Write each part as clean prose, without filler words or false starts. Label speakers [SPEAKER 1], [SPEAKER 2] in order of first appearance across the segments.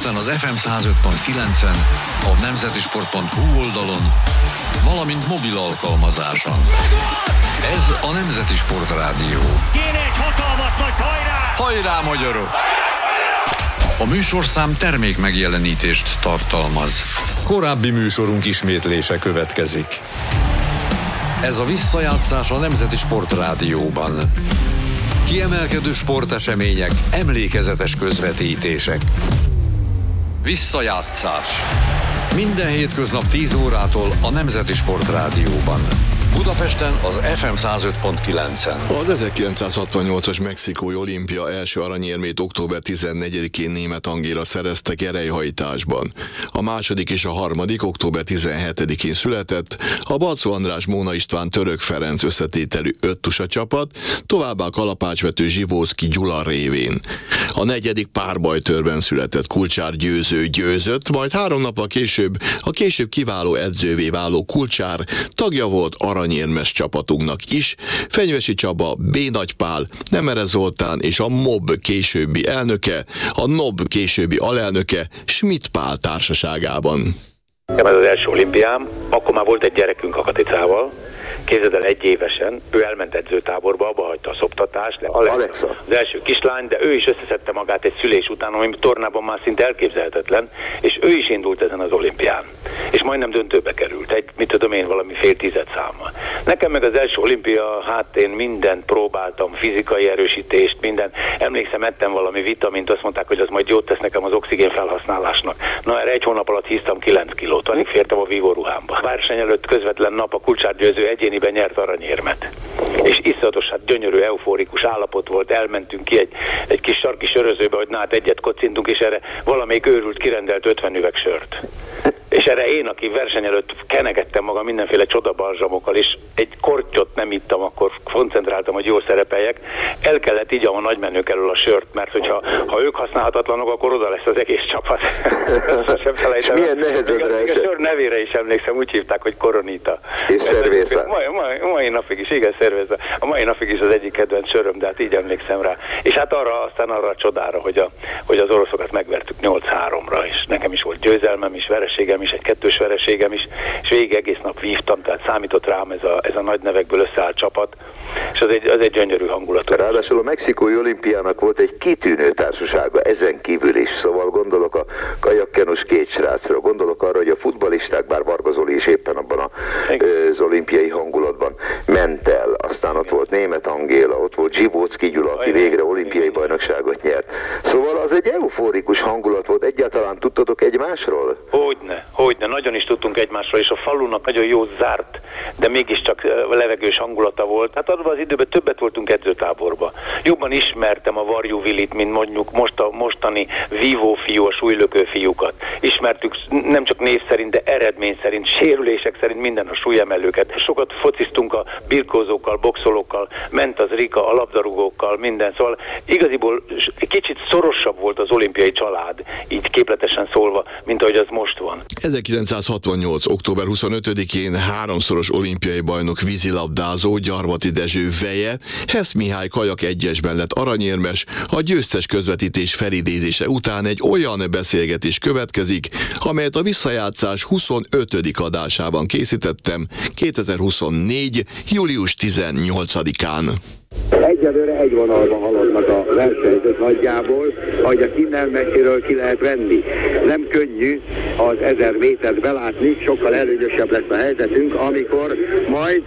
[SPEAKER 1] Budapesten az FM 105.9-en, a nemzetisport.hu oldalon, valamint mobil alkalmazáson. Ez a Nemzeti Sport Rádió.
[SPEAKER 2] Kéne egy hatalmas nagy hajrá!
[SPEAKER 1] Hajrá, magyarok! A műsorszám termék megjelenítést tartalmaz. Korábbi műsorunk ismétlése következik. Ez a visszajátszás a Nemzeti Sport Rádióban. Kiemelkedő sportesemények, emlékezetes közvetítések. Visszajátszás. Minden hétköznap 10 órától a Nemzeti Sport Rádióban. Budapesten az FM 105.9-en.
[SPEAKER 3] Az 1968-as mexikói olimpia első aranyérmét október 14-én Németh Angéla szerezte gerelyhajtásban. A második és a harmadik október 17-én született, a Balczó András Móna István Török Ferenc összetételű öttusa csapat, továbbá a kalapácsvető Zsivóczky Gyula révén. A negyedik párbajtőrben született Kulcsár Győző győzött, majd 3 nappal később a később kiváló edzővé váló Kulcsár tagja volt aranyérmes csapatunknak is, Fenyvesi Csaba, B. Nagy Pál, Nemere Zoltán és a MOB későbbi elnöke, a NOB későbbi alelnöke Schmidt Pál társaságában.
[SPEAKER 4] Ez az első olimpiám, akkor már volt egy gyerekünk a Katicával, képzeld el, 1 évesen, ő elment edzőtáborba, abba hagyta a szoptatást, Alexa, az első kislány, de ő is összeszedte magát egy szülés után, ami tornában már szinte elképzelhetetlen, és ő is indult ezen az olimpián. És majdnem döntőbe került, valami fél 10 számmal. Nekem meg az első olimpia, hát én mindent próbáltam, fizikai erősítést, minden. Emlékszem, ettem valami vitamint, azt mondták, hogy az majd jót tesz nekem az oxigén felhasználásnak. Na, erre 1 hónap alatt híztam 9 kilót, alig fértem a vívóruhámba. Verseny előtt közvetlen nap a Kulcsár Győző egyéniben nyert aranyérmet. És iszonyatos, hát gyönyörű, eufórikus állapot volt, elmentünk ki egy kis sarki sörözőbe, hogy na hát egyet kocintunk, és erre valamelyik őrült kirendelt 50 üveg sört. És erre én, aki verseny előtt kenegettem magam mindenféle csodabalzsamokkal, és egy kortyot nem ittam, akkor koncentráltam, hogy jól szerepeljek, el kellett így a nagymenők elől a sört, mert hogyha ők használhatatlanok, akkor oda lesz az egész csapat. Sosem felejtem.
[SPEAKER 5] Milyen nehezedre
[SPEAKER 4] a sör nevére is emlékszem, úgy hívták, hogy Koronita.
[SPEAKER 5] És szervészá.
[SPEAKER 4] Mai napig is, igen, szervészá. A mai napig is az egyik kedvenc söröm, de hát így emlékszem rá. És hát aztán arra a csodára, hogy az oroszokat megvertük 8-3-ra, és nekem is volt győzelmem is, vereségem is, egy 2-s vereségem is, és végig egész nap vívtam, tehát számított rám ez a nagy nevekből összeállt csapat, és az egy gyönyörű hangulatú.
[SPEAKER 5] Ráadásul a mexikói olimpiának volt egy kitűnő társasága, ezen kívül is, szóval gondolok a kajakkenus 2 srácra, gondolok arra, hogy a futballisták, bár Varga Zoli is éppen abban az olimpiai hangulatban ment el, aztán ott volt Németh Angéla, ott volt Zsivóczky Gyula, aki végre olimpiai bajnokságot nyert. Szóval az egy euforikus hangulat volt, egyáltalán tudtatok egymásról?
[SPEAKER 4] Hogyne, nagyon is tudtunk egymásról, és a falunak nagyon jó zárt, de mégiscsak levegős hangulata volt. Hát abban az időben többet voltunk edzőtáborban. Jobban ismertem a Varjú Vilit, mint mondjuk a mostani vívó fiú, a súlylökő fiúkat. Ismertük nem csak név szerint, de eredmény szerint, sérülések szerint minden a súlyemelőket. Sokat fociztunk a birkózókkal, boxolókkal, ment az Rika, a labdarúgókkal, minden. Szóval igaziból kicsit szorosabb volt az olimpiai család, így képletesen szólva, mint ahogy az most van.
[SPEAKER 3] 1968. október 25-én 3-szoros olimpiai bajnok vízilabdázó Gyarmati Dezső veje, Hess Mihály kajak 1-esben lett aranyérmes, a győztes közvetítés felidézése után egy olyan beszélgetés következik, amelyet a visszajátszás 25. adásában készítettem 2024. július 18-án.
[SPEAKER 6] Egyelőre egy vonalban haladnak a versenyzők nagyjából, ahogy a innen messziről ki lehet venni. Nem könnyű az 1000 métert belátni, sokkal előnyösebb lesz a helyzetünk, amikor majd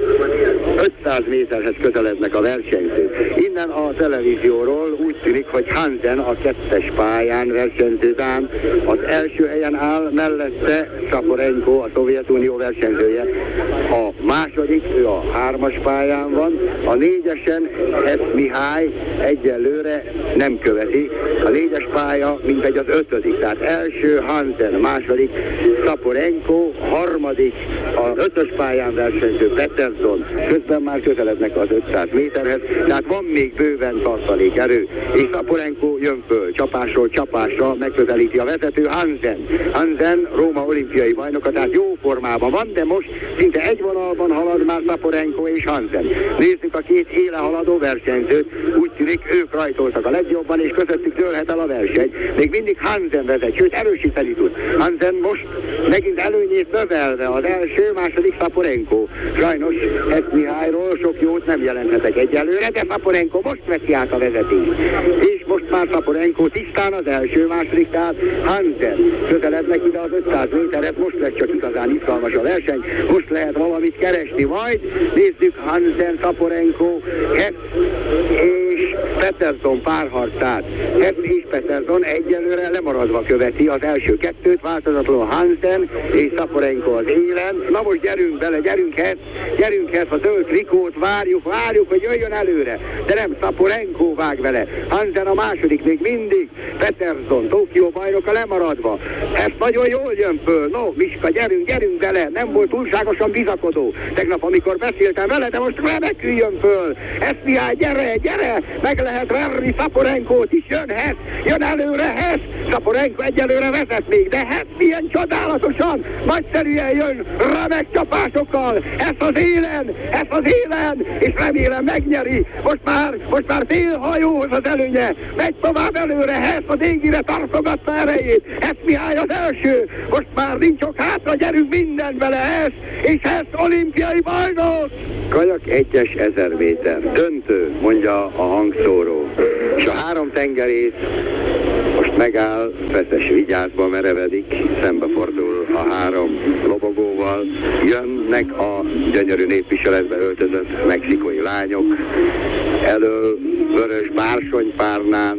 [SPEAKER 6] 500 méterhez közelednek a versenyzők. Innen a televízióról úgy tűnik, hogy Hansen a 2-es pályán versenyző dán az első helyen áll, mellette Szaporenko, a Szovjetunió versenyzője. A második, ő a 3-as pályán van, a 4-esen Hess Mihály egyelőre nem követi. A 4-es pálya mintegy az 5. Tehát első Hansen, második Szaporenko, harmadik a 5-ös pályán versenyző Peterson. Közben már közelednek az 500 méterhez, tehát van még bőven tartalékerő. És Szaporenko jön föl, csapásról csapásra megközelíti a vezető Hansen. Hansen Róma olimpiai bajnoka, tehát jó formában van, de most szinte egy vonalban halad már Szaporenko és Hansen. Nézzük a két éle haladó támadó versenyzőt. Úgy tűnik, ők rajtoltak a legjobban, és közöttük dőlhet el a verseny. Még mindig Hansen vezet, sőt erősíteni tud. Hansen most megint előnyét növelve, az első, második Szaporenko. Sajnos Hess Mihályról sok jót nem jelenthetek egyelőre, de Szaporenko most veszi át a vezetést. És most már Szaporenko tisztán az első, második, tehát Hansen közelednek ide az 500 méteret, most lesz csak igazán izgalmas a verseny, most lehet valamit keresni majd. Nézzük Hansen, Szaporenko, Hess és Pettersson párharcát. Hess és Pettersson egyelőre lemaradva követi az első kettőt, változatlanul Hansen és Szaporenko az élen. Na most gyerünk bele, gyerünk Hess, a zöld trikót, várjuk, hogy jöjjön előre. De nem, Szaporenko vág vele. Hansen a második még mindig, Pettersson, Tokió bajnoka lemaradva. Hess nagyon jól jön föl. No, Miska, gyerünk bele. Nem volt túlságosan bizakodó. Tegnap, amikor beszéltem vele, de most remekül jön föl. Hess Mihály, gyere! Meg lehet verni Szaporenkót is, jön Hess, jön előre Hess. Szaporenko egyelőre vezet még, de Hess milyen csodálatosan, nagyszerűen jön, remek csapásokkal. Hess az élen, és remélem megnyeri. Most már fél hajóhoz az előnye. Megy tovább előre Hess, az égire tartogatta erejét. Hess Mihály az első. Most már nincs ok hátra, gyerünk minden vele Hess, és Hess olimpiai bajnok. Kajak 1-es 1000 méter. Döntő, mondja a hangszóró. És a 3 tengerész most megáll, Feszes vigyázba merevedik, szembefordul a 3 lobogóval. Jönnek a gyönyörű népviseletbe öltözött mexikói lányok. Elől vörös bársonypárnán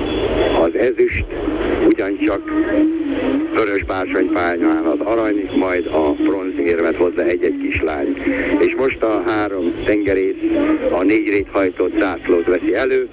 [SPEAKER 6] az ezüst, ugyancsak vörös bársonypárnán az arany, majd a bronzérmet hozza egy-egy kislány. És most a 3 tengerész a 4 réthajtott zászlót veszi elő.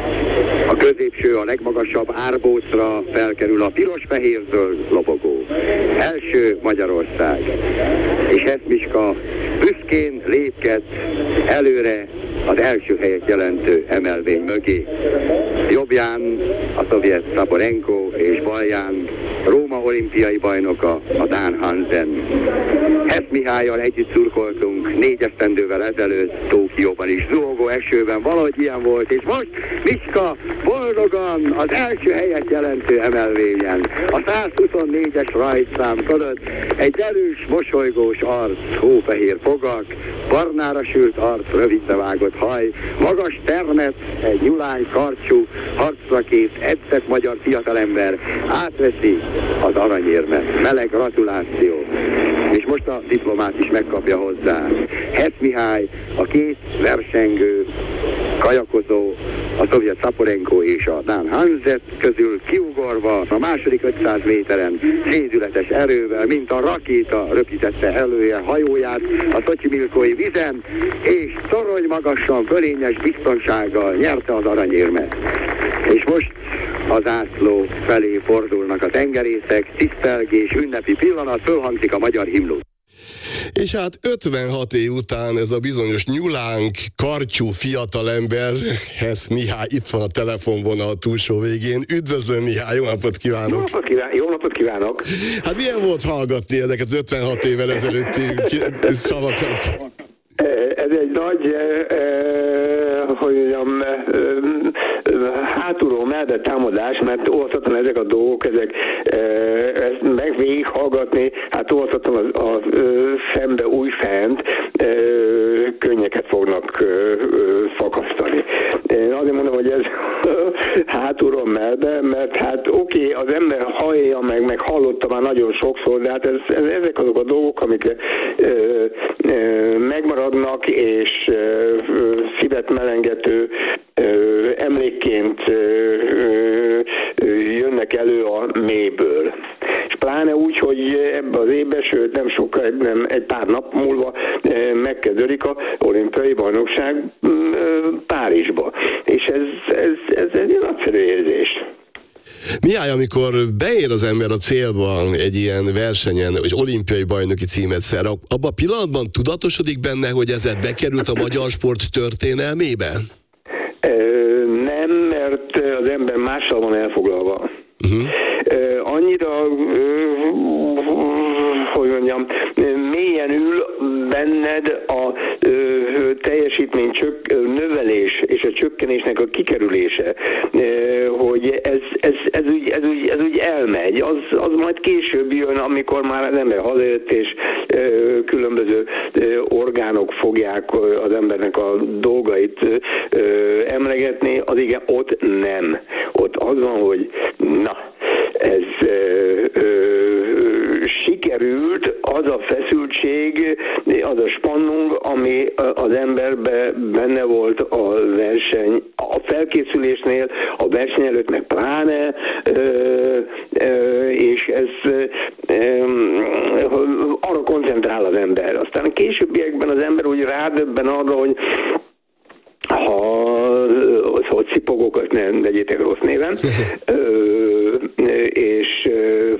[SPEAKER 6] A középső, a legmagasabb árbócra felkerül a piros-fehér-zöld lobogó. Első Magyarország. És Hess Miska büszkén lépked előre az első helyet jelentő emelvény mögé. Jobbján a szovjet Szaporenko és balján Róma olimpiai bajnoka, a dán Hansen. Hess Mihállyal együtt szurkoltunk 4 esztendővel ezelőtt Tokióban is, zuhogó esőben, valahogy ilyen volt, és most Miska boldogan az első helyet jelentő emelvényen. A 124-es rajtszám fölött egy erős, mosolygós arc, hófehér fogak, barnára sült arc, rövidre vágott haj, magas termet, egy nyulány karcsú, harcra kész, edzett magyar fiatalember átveszi az aranyérmet. Meleg gratuláció. És most a diplomát is megkapja hozzá. Hess Mihály, a 2 versengő, kajakozó, a szovjet Szaporenko és a dán Hansen közül kiugorva a második 500 méteren szédületes erővel, mint a rakéta röpítette elője hajóját a Szocsimilkói vizen, és torony magasan, fölényes biztonsággal nyerte az aranyérmet. És most a zászló felé fordulnak a tengerészek, tisztelgés, ünnepi pillanat, fölhangzik a magyar himnusz.
[SPEAKER 7] És hát 56 év után ez a bizonyos nyulánk, karcsú fiatalember, Hess Mihály itt van a telefonvonal túlsó végén. Üdvözlöm, Mihály, jó napot kívánok!
[SPEAKER 8] Jó napot kívánok!
[SPEAKER 7] Hát milyen volt hallgatni ezeket 56 évvel ezelőtti szavakat?
[SPEAKER 8] Ez egy nagy, hogy mondjam, hátulról mellett támadás, mert olvashatom ezek a dolgok, ezt meg végig hallgatni, hát olvashatom a szembe újfent, könnyeket fognak fakasztani. Én azért mondom, hogy ez hátulról mellett, mert hát oké, az ember hallja, meg hallotta már nagyon sokszor, de hát ezek azok a dolgok, amik megmaradnak, és szívet melengető emlékként jönnek elő a mélyből. És pláne úgy, hogy ebben az évben, sőt nem sokkal, nem egy pár nap múlva megkezdődik a olimpiai bajnokság Párizsba. És ez egy nagyszerű érzés.
[SPEAKER 7] Mihály, amikor beér az ember a célba egy ilyen versenyen, hogy olimpiai bajnoki címet szer, abban a pillanatban tudatosodik benne, hogy ez bekerült a magyar sport történelmébe?
[SPEAKER 8] Nem, mert az ember mással van elfoglalva. Annyira, hogy mondjam, mélyen ül benned a teljesítmény növelés és a csökkenésnek a kikerülése, hogy ez úgy elmegy, az majd később jön, amikor már az ember hazajött, és különböző orgánok fogják az embernek a dolgait emlegetni, az igen, ott nem. Ott az van, hogy ez sikerült, az a feszültség, az a spannung, ami az emberben benne volt a verseny, a felkészülésnél, a verseny előtt meg pláne, és ez arra koncentrál az ember. Aztán a későbbiekben az ember úgy rádöbben arra, hogy hogy cipogokat nem vegyétek rossz néven, és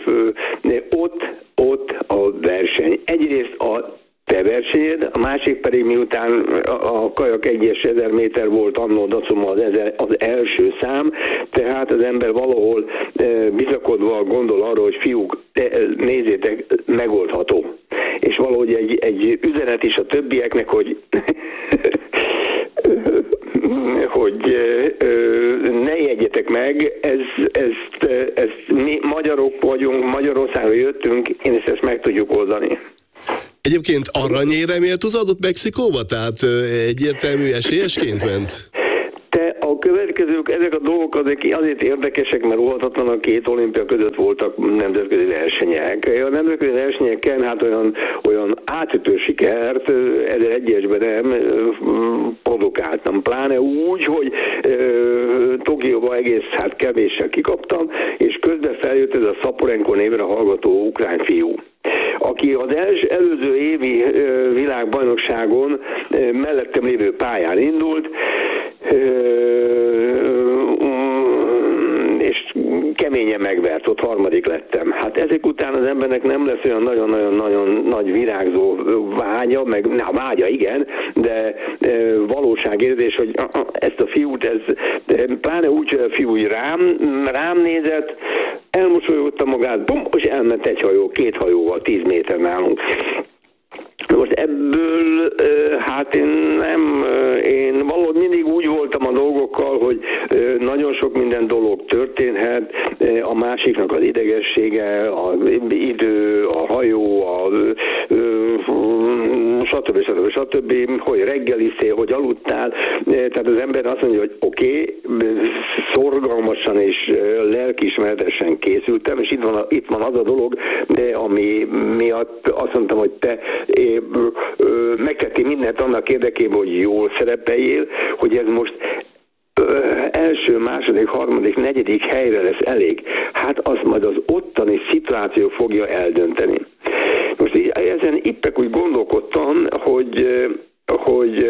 [SPEAKER 8] ott a verseny. Egyrészt a te versenyed, a másik pedig miután a kajak 1000 méter volt annó dacuma az első szám, tehát az ember valahol bizakodva gondol arra, hogy fiúk, nézzétek, megoldható. És valahogy egy üzenet is a többieknek, hogy hogy ne jegyetek meg, mi magyarok vagyunk, Magyarországra jöttünk, én ezt meg tudjuk oldani.
[SPEAKER 7] Egyébként aranyéremért húzódott Mexikóba? Tehát egyértelmű esélyesként ment?
[SPEAKER 8] A következők, ezek a dolgok azért érdekesek, mert óhatatlan a két olimpia között voltak nemzetközi versenyek. A nemzetközi versenyeken hát olyan átütő sikert 1001-esben nem produkáltam. Pláne úgy, hogy Tokióba egész kevéssel kikaptam, és közben feljött ez a Szaporenko névre hallgató ukrán fiú, aki az előző évi világbajnokságon mellettem lévő pályán indult, és keményen megvert, ott harmadik lettem. Hát ezek után az embernek nem lesz olyan nagyon-nagyon nagy virágzó vágya, vágya igen, de valóságérzés, hogy ezt a fiút, pláne úgy, hogy a fiú rám nézett, elmosolyogta magát, bum, és elment egy hajó, 2 hajóval 10 méter nálunk. Most ebből, hát én valahogy mindig úgy voltam a dolgokkal, hogy nagyon sok minden dolog történhet, a másiknak az idegessége, az idő, a hajó, stb., hogy reggeliztél, hogy aludtál, tehát az ember azt mondja, hogy oké, szorgalmasan és lelkiismeretesen készültem, és itt van az a dolog, ami miatt azt mondtam, hogy te megtettél mindent annak érdekében, hogy jól szerepeljél, hogy ez most első, második, harmadik, negyedik helyre lesz elég. Hát azt majd az ottani szituáció fogja eldönteni. Most ezen éppen úgy gondolkodtam, hogy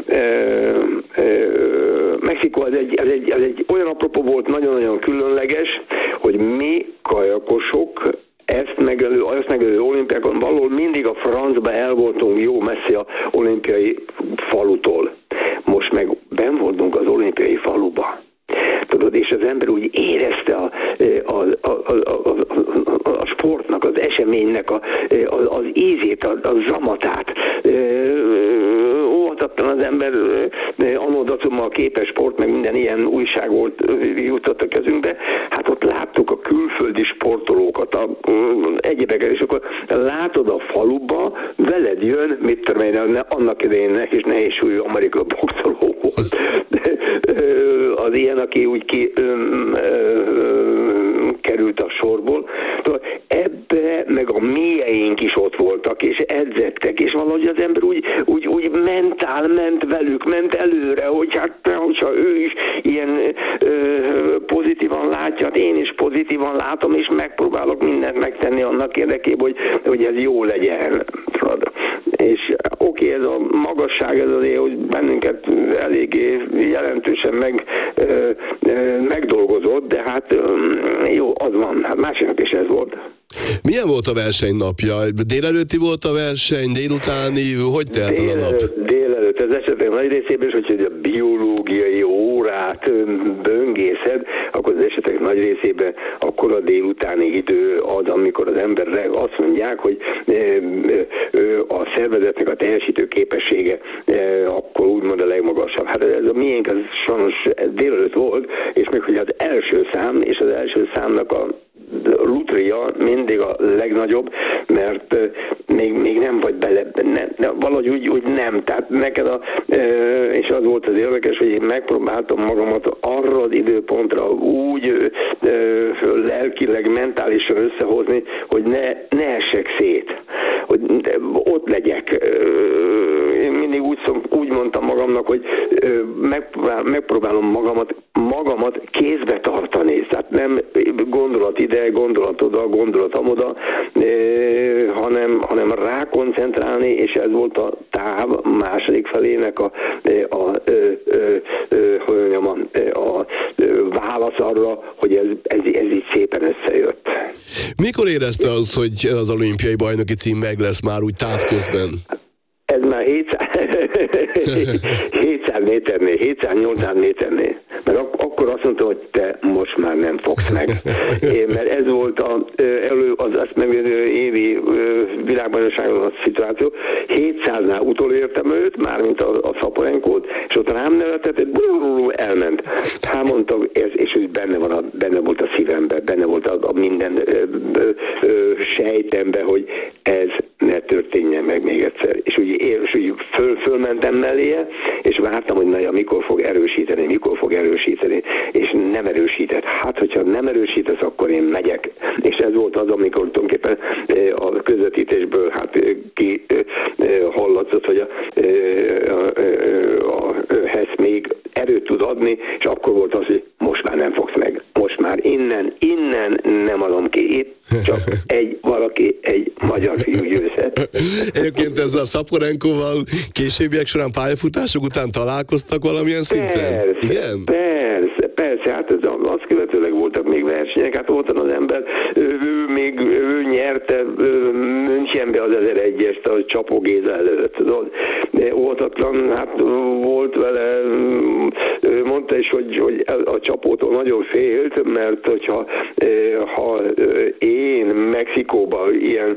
[SPEAKER 8] Mexikó az egy olyan apropó volt, nagyon-nagyon különleges, hogy mi kajakosok ezt megelő olimpiákon valahol mindig a francba el voltunk jó messzi a olimpiai falutól. Most meg benn voltunk az olimpiai faluba. Tudod, és az ember úgy érezte a sportnak, az eseménynek az ízét, a zamatát. Óvatatlan az ember anódacummal a képes sport, meg minden ilyen újság volt, jutott a kezünkbe. Hát ott láttuk a külföldi sportolókat, egyébeket, és akkor látod a faluba, veled jön, mit tudom én, annak idején és nehéz súlyú amerikai boxoló volt. Az ilyen, aki úgy került a sorból. Ebbe meg a mélyeink is ott voltak, és edzettek, és valahogy az ember úgy ment velük, ment előre, hogy hát, hogyha ő is ilyen pozitívan látja, hát én is pozitívan látom, és megpróbálok mindent megtenni annak érdekében, hogy ez jó legyen. És oké, ez a magasság, ez azért, hogy bennünket eléggé jelentősen megdolgozott, de hát jó, az van, hát másiknak is ez volt.
[SPEAKER 7] Milyen volt a verseny napja? Délelőtti volt a verseny, délutáni, hogy telt az a nap?
[SPEAKER 8] Délelőtt, ez esetleg nagy részében is, hogy a biológiai óra órát böngészed, akkor az esetek nagy részében akkor a délutáni idő az, amikor az emberre azt mondják, hogy a szervezetnek a teljesítő képessége akkor úgymond a legmagasabb. Hát ez a miénk, az sajnos délelőtt volt, és még hogy az első szám, és az első számnak a lutria mindig a legnagyobb, mert még nem vagy bele, valahogy úgy nem. Tehát neked és az volt az érdekes, hogy én megpróbáltam magamat arra az időpontra úgy lelkileg, mentálisan összehozni, hogy ne essek szét, hogy ott legyek. Én mindig úgy mondtam magamnak, hogy megpróbálom magamat kézbe tartani. Tehát nem gondolat ide, gondolat oda, gondolat amoda, hanem rákoncentrálni, és ez volt a táv második felének a válasz arra, hogy ez így szépen összejött.
[SPEAKER 7] Mikor érezte azt, hogy az olimpiai bajnoki cím meg lesz már úgy távközben?
[SPEAKER 8] Ez már 700 méternél, 700-800 méternél. Mert akkor azt mondta, hogy te most már nem fogsz meg. Mert ez volt azt megvédő évi világbajnokságon a szituáció. 700-nál utolértem őt, mármint a Szaporenkót, és ott rám nevetett, elment. Hát mondtam, és úgy benne volt a szívemben, benne volt a minden sejtemben, hogy ez ne történjen meg még egyszer. És úgy fölmentem melléje, és vártam, hogy na ja, mikor fog erősíteni, és nem erősített. Hát, hogyha nem erősítesz, akkor én megyek. És ez volt az, amikor tulajdonképpen a közvetítésből ki hallatszott, hogy a Hess még erőt tud adni, és akkor volt az, hogy most már nem fogsz meg. Most már innen nem adom ki. Itt csak egy magyar fiú győzhet.
[SPEAKER 7] Egyébként ezzel a Szaporenkóval későbbiek során pályafutások után találkoztak valamilyen szinten? Igen?
[SPEAKER 8] Persze, hát azt követőleg voltak még versenyek, hát ott az ember, ő nyerte Münchenbe az 1001-est a Csapó Géza előtt, tudod? Óhatatlan, hát volt vele, mondta is, hogy a Csapótól nagyon félt, mert hogyha én Mexikóban ilyen,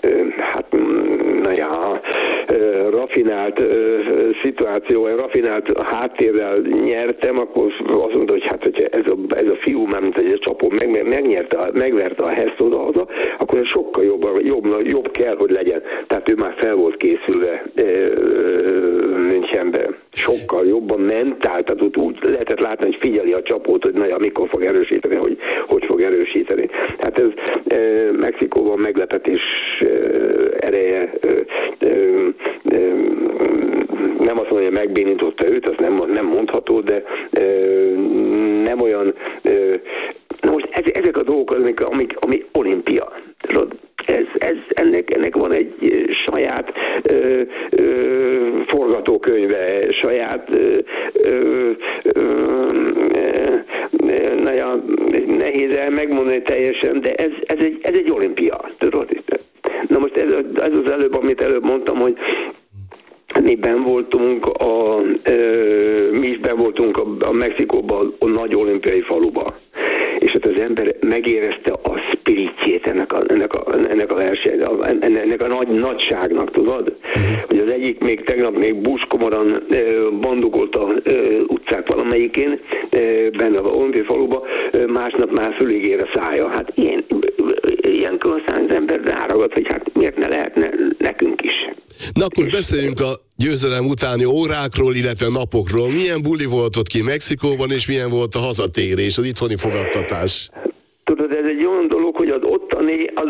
[SPEAKER 8] rafinált szituáció, rafinált háttérrel nyertem, akkor azt mondta, hogy hát, hogyha ez a fiú, mármint egy Csapó megverte a Heszt oda-haza, akkor ez sokkal jobb kell, hogy legyen. Tehát ő már fel volt készülve Münchenbe. Sokkal jobban mentál, tehát úgy lehetett látni, hogy figyeli a Csapót, hogy na, mikor fog erősíteni, hogy fog erősíteni. Tehát ez Mexikóban meglepetés ereje, nem azt mondja, hogy megbénította őt, az nem mondható, de nem olyan. Na most ezek a dolgok, ami olimpia. Ennek van egy saját forgatókönyve, saját nehéz megmondani teljesen, de ez egy olimpia. Tudod? Na most ez az előbb, amit előbb mondtam, hogy mi is benn voltunk a Mexikóban, a nagy olimpiai faluba. És hát az ember megérezte a spiritjét ennek a verseny, ennek a nagyságnak, tudod? Hogy az egyik tegnap még buskomoran bandukolt a utcák valamelyikén, benne az olimpiai faluba, másnap már fülig ér a szája. Hát ilyenkor aztán az ember ráragad, hogy hát miért ne lehetne nekünk is.
[SPEAKER 7] Na akkor beszéljünk a győzelem utáni órákról, illetve napokról. Milyen buli volt ott ki Mexikóban, és milyen volt a hazatérés, az itthoni fogadtatás?
[SPEAKER 8] Tudod, ez egy olyan dolog, hogy az ottani, az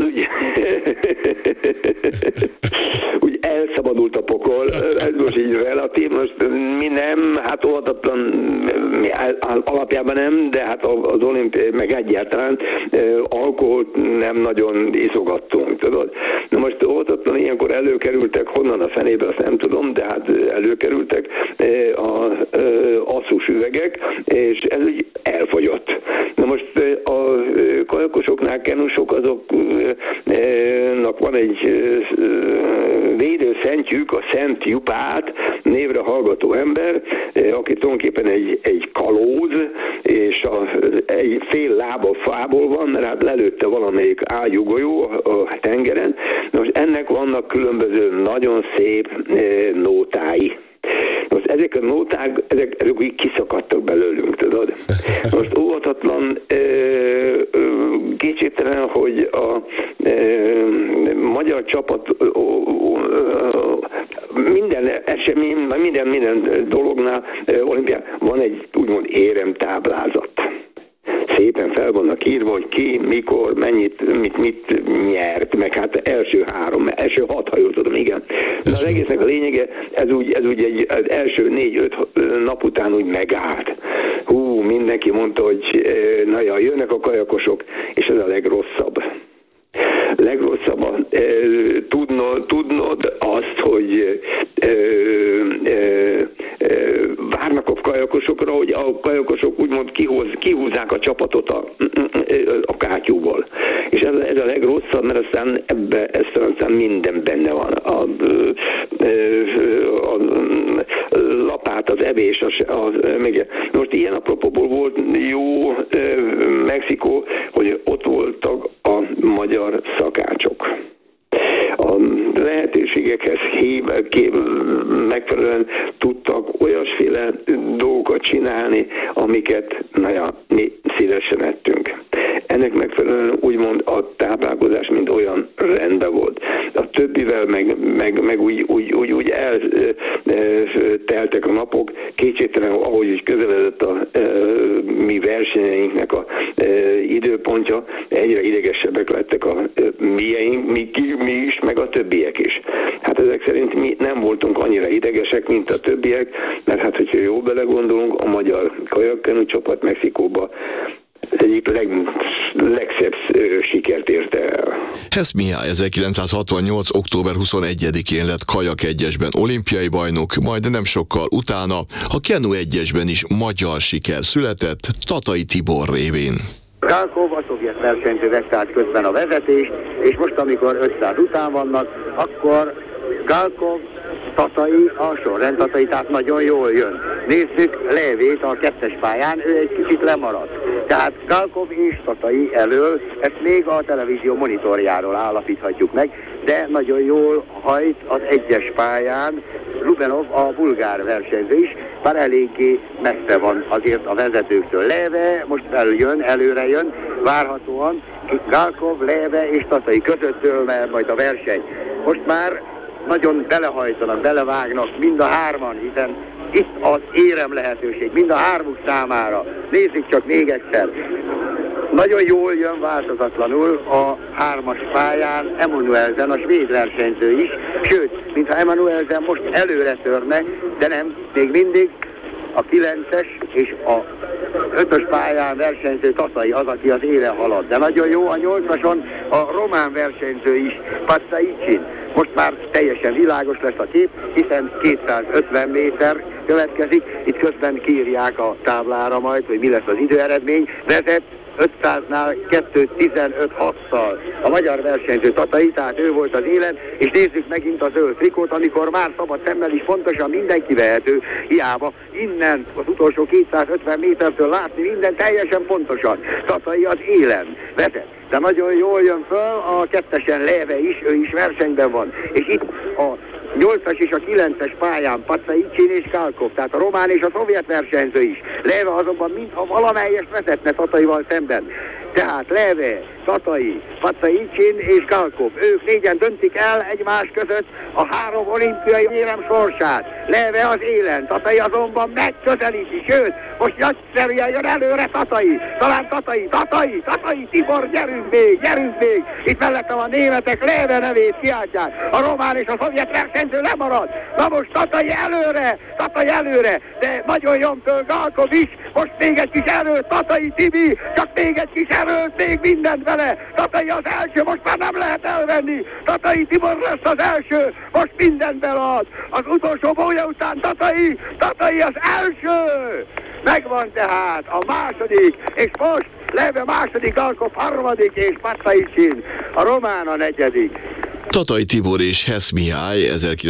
[SPEAKER 8] úgy elszabadult a pokol, ez most így relatív, most mi nem, hát óhatatlan, alapjában nem, de hát az olimpiai, meg egyáltalán alkoholt nem nagyon iszogattunk, tudod. Na most óhatatlan ilyenkor előkerültek, honnan a fenébe, azt nem tudom, de hát előkerültek az asszus üvegek, és ez úgy elfogyott. Na most kajakosoknál, kenusok, azoknak van egy védőszentjük, a Szent Jupát névre hallgató ember, aki tulajdonképpen egy kalóz, és egy fél lába fából van, mert hát lelőtte valamelyik ágyúgolyó a tengeren. Most ennek vannak különböző nagyon szép nótái. Most ezek a nóták, ezek úgy kiszakadtak belőlünk, tudod? Most óvatatlan, kétségtelen, hogy a magyar csapat minden esemény, minden dolognál olimpián van egy úgymond éremtáblázat. Szépen fel vannak írva, hogy ki, mikor, mennyit, mit nyert, meg hát első 6, ha jól tudom, igen. De az egésznek a lényege, ez úgy az első 4-5 nap után úgy megállt. Mindenki mondta, hogy jönnek a kajakosok, és ez a legrosszabb. Legrosszabb tudnod azt, hogy várnak a kajakosokra, hogy a kajakosok úgymond kihúzzák a csapatot a kátyúból. És ez a legrosszabb, mert aztán minden benne van. A lapát, az evés, most ilyen apropóból volt jó Mexikó, hogy ott voltak a magyar szakácsok. A lehetőségekhez megfelelően tudtak olyasféle dolgokat csinálni, amiket mi szívesen ettünk. Ennek megfelelően úgymond a táplálkozás mind olyan rendben volt. A többivel meg úgy elteltek a napok, kétségtelen, ahogy úgy közeledett a mi versenyeinknek a időpontja, egyre idegesebbek lettek a mi is, meg a többiek is. Hát ezek szerint mi nem voltunk annyira idegesek, mint a többiek, mert hát, hogyha jól belegondolunk, a magyar kajakkenu csapat Mexikóba egyik legszebb sikert érte el.
[SPEAKER 3] Hess Mihály 1968. október 21-én lett kajak 1-esben olimpiai bajnok, majd nem sokkal utána a kenu 1-esben is magyar siker született Tatai Tibor révén.
[SPEAKER 6] Galkov a szovjet versenyző vette át közben a vezetést, és most, amikor 500 után vannak, akkor Galkov, Tatai, a sorrend Tatai, tehát nagyon jól jön. Nézzük Lévét a 2-es pályán, ő egy kicsit lemaradt. Tehát Galkov és Tatai elől, ezt még a televízió monitorjáról állapíthatjuk meg, de nagyon jól hajt az 1-es pályán Rubenov, a bulgár versenyző is, bár eléggé messze van azért a vezetőktől. Léve most előre jön, várhatóan Galkov, Léve és Tatai közöttől mer majd a verseny. Most már nagyon belehajtanak, belevágnak mind a hárman, hiszen itt az érem lehetőség, mind a hármuk számára. Nézzük csak még egyszer. Nagyon jól jön változatlanul a 3-as pályán Emanuelsen, a svéd versenyző is, sőt, mintha Emanuelsen most előre törne, de nem, még mindig a 9-es és a 5-ös pályán versenyző Tatai az, aki az élen halad. De nagyon jó a 8-ason a román versenyző is, Pacaicin. Most már teljesen világos lesz a kép, hiszen 250 méter következik. Itt közben kiírják a táblára majd, hogy mi lesz az időeredmény. Vezet 500-nál 2:15.6-szal a magyar versenyző Tatai, tehát ő volt az élen, és nézzük megint a zöld trikót, amikor már szabad szemmel is pontosan mindenki vehető, hiába innen az utolsó 250 métertől látni minden teljesen pontosan. Tatai az élen vezet, de nagyon jól jön föl, a 2-esen Léve is, ő is versenyben van, és itt a 8-as és a 9-es pályán Pacaicin és Galkov, tehát a román és a szovjet versenyző is. Léve azonban mintha valamelyest vezetne Tataival szemben. Tehát Léve, Tatai, Pacaicin és Galkov, ők négyen döntik el egymás között a 3 olimpiai érem sorsát. Léve az élen, Tatai azonban megközelíti, sőt, most nagyszerűen jön előre Tatai. Talán Tatai, Tibor, gyerünk még! Itt mellettem a németek Léve nevét kiáltják. A román és a szovjet versenyző lemarad. Na most Tatai előre, de nagyon jön föl Galkov is. Most még egy kis erő, Tatai Tibi, csak még egy kis erőt, még mindent vele. Tatai az első, most már nem lehet elvenni. Tatai Tibor lesz az első, most mindent belead. Az utolsó bója után Tatai az első. Megvan tehát a második, és most Leve második, Galkov harmadik, és Pattaicsin a román a negyedik.
[SPEAKER 3] Tatai Tibor és Hess Mihály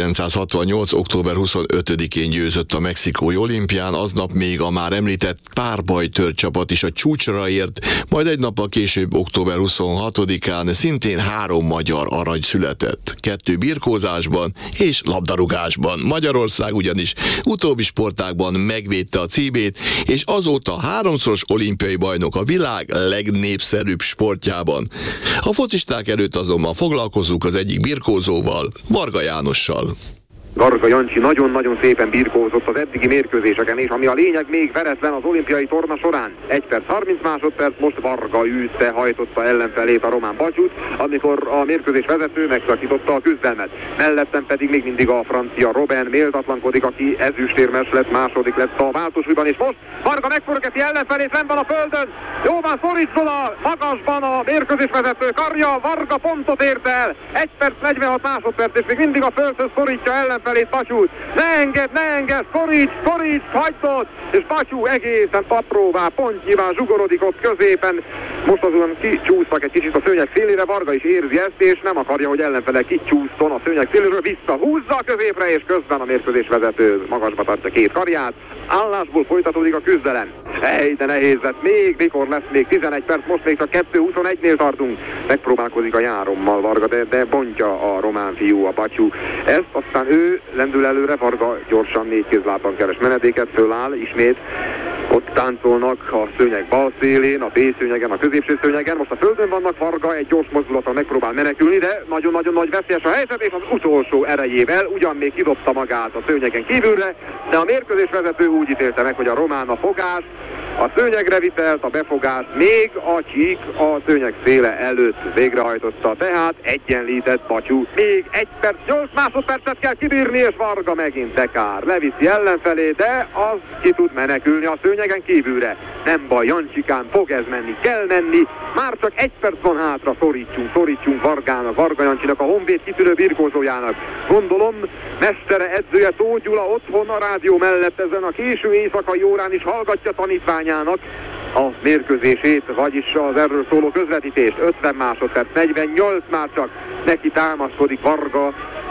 [SPEAKER 3] 1968. október 25-én győzött a mexikói olimpián, aznap még a már említett párbajtör csapat is a csúcsra ért, majd egy nappal később, október 26-án szintén 3 magyar arany született, 2 birkózásban és labdarúgásban. Magyarország ugyanis utóbbi sportágban megvédte a címét, és azóta 3-szoros olimpiai bajnok a világ legnépszerűbb sportjában. A focisták előtt azonban foglalkozunk az egyik birkózóval, Varga Jánossal.
[SPEAKER 9] Varga Jancsi nagyon-nagyon szépen birkózott az eddigi mérkőzéseken, és ami a lényeg, még veretlen az olimpiai torna során. 1 perc 30 másodperc, most Varga űzte, hajtotta ellenfelét, a román Bacsút, amikor a mérkőzés vezető megszakította a küzdelmet. Mellettem pedig még mindig a francia Robben méltatlankodik, aki ezüstérmes lett, második lett a váltósúlyban, és most Varga megforgeti ellenfelét, nem van a földön, jóban szorítson a magasban a mérkőzés vezető karja, Varga pontot ért el, 1 perc 46 másodperc, és még mindig a földhöz szorítja ellenfelét Bacsút. Ne enged, szoríts, hagytott, és Bacsú egészen papróvá, pontnyiván zsugorodik ott középen. Most azon kicsúsztak egy kicsit a szőnyeg szélére, Varga is érzi ezt, és nem akarja, hogy ellenfele kicsúszson a szőnyeg széléről, visszahúzza a középre, és közben a mérkőzés vezető magasba tartja 2 karját. Állásból folytatódik a küzdelem. De nehéz lett, mikor lesz még 11 perc, most még csak 2:21-nél tartunk. Megpróbálkozik a járommal Varga, de bontja a román fiú, a Bacsú. Ezt aztán ő lendül előre, Varga gyorsan 4 kézlábban keres menedéket, föláll ismét. Ott táncolnak a szőnyeg bal szélén, a B szőnyegen, a középső szőnyegen. Most a földön vannak, Varga egy gyors mozdulattal megpróbál menekülni, de nagyon-nagyon nagy veszélyes a helyzet, és az utolsó erejével ugyan még kidobta magát a szőnyegen kívülre, de a mérkőzés vezető úgy ítélte meg, hogy a román a fogás, a szőnyegre vitelt, a befogás, még a csík a szőnyeg széle előtt végrehajtotta, tehát egyenlített Bacsú. Még 1 perc 8 másodpercet kell kibírni, és Varga megint dekár. Leviszi ellenfelé, de az ki tud menekülni a szőnyegen kívülre. Nem baj, Jancsikán, fog ez menni, kell menni. Már csak 1 perc van hátra, szorítsunk Vargának, Varga Jancsinak, a Honvéd kitűnő birkózójának. Gondolom, mestere, edzője Tóth Gyula otthon a rádió mellett ezen a késő éjszakai órán is hallgatja tanítványának a mérkőzését, vagyis az erről szóló közvetítést. 50 másodperc, 48 már csak, neki támaszkodik Varga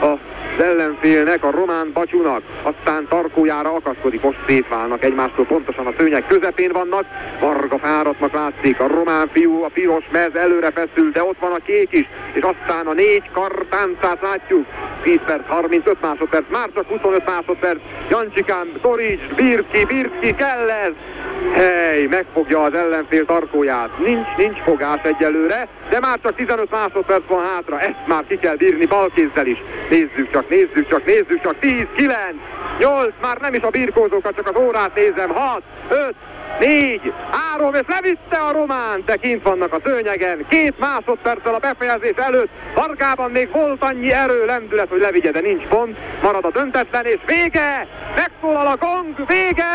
[SPEAKER 9] az ellenfélnek, a román Bacsúnak, aztán tarkójára akaszkodik, most szétválnak egymástól, pontosan a szőnyeg közepén vannak, Varga fáradtnak látszik, a román fiú, a piros mez előre feszül, de ott van a kék is, és aztán a 4 kar táncát látjuk, 10 perc, 35 másodperc, már csak 25 másodperc, Jancsikán, Torics, Birki, kell ez! Megfogja az ellenfél tarkóját, nincs fogás egyelőre, de már csak 15 másodperc van hátra, ezt már ki kell bírni balkézzel is. Nézzük csak, 10, 9, 8, már nem is a birkózókat, csak az órát nézem, 6, 5, 4, 3, és levitte a román, de kint vannak a szőnyegen, 2 másodperccel a befejezés előtt, Vargában még volt annyi erő, lendület, hogy levigye, de nincs pont, marad a döntetlen, és vége! Megszólal a gong,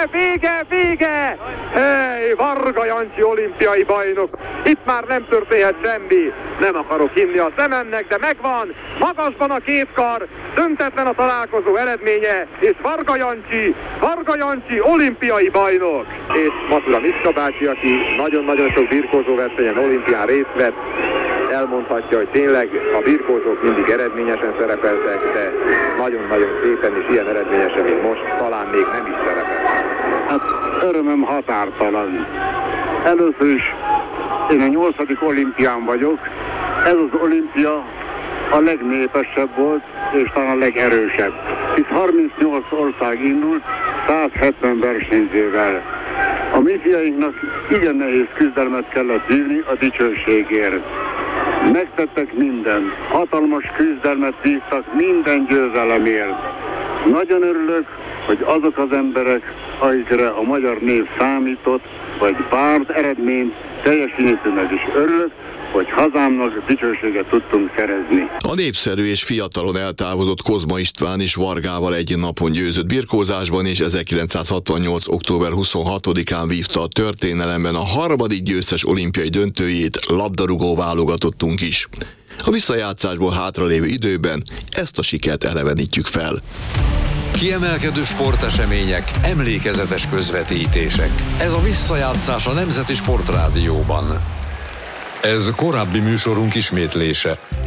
[SPEAKER 9] vége! Varga Jancsi olimpiai bajnok, itt már nem történhet semmi, nem akarok hinni a szememnek, de megvan, magasban a 2 kar, döntetlen a találkozó eredménye, és Varga Jancsi olimpiai bajnok. És Matura Miska bácsi, aki nagyon-nagyon sok birkózó versenyen, olimpián részt vett, elmondhatja, hogy tényleg a birkózók mindig eredményesen szerepeltek, de nagyon-nagyon szépen és ilyen eredményesen, mint most, talán még nem is szerepel.
[SPEAKER 6] Hát örömöm határtalan. Először is én a 8. olimpián vagyok. Ez az olimpia a legnépesebb volt, és talán a legerősebb. Itt 38 ország indult, 170 versenyzővel. A mi fiainknak igen nehéz küzdelmet kellett vívni a dicsőségért. Megtettek mindent, hatalmas küzdelmet vívtak minden győzelemért. Nagyon örülök, hogy azok az emberek, akikre a magyar név számított, vagy párt eredményt teljesítenek is örülök, hogy hazámnak dicsőséget tudtunk szerezni.
[SPEAKER 3] A népszerű és fiatalon eltávozott Kozma István is Vargával egy napon győzött birkózásban, és 1968. október 26-án vívta a történelemben a harmadik győztes olimpiai döntőjét labdarúgó válogatottunk is. A visszajátszásból hátralévő időben ezt a sikert elevenítjük fel.
[SPEAKER 1] Kiemelkedő sportesemények, emlékezetes közvetítések. Ez a visszajátszás a Nemzeti Sportrádióban. Ez korábbi műsorunk ismétlése.